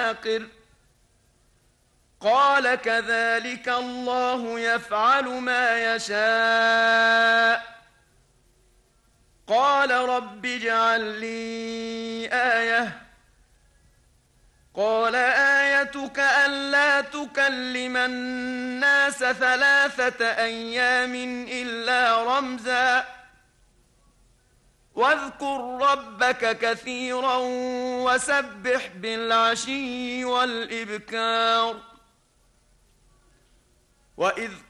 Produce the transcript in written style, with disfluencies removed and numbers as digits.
عاقر قال كذلك الله يفعل ما يشاء قال رب اجعل لي آية قال آيتك ألا تكلم الناس 3 أيام إلا رمزا واذكر ربك كثيرا وسبح بالعشي والإبكار وإذ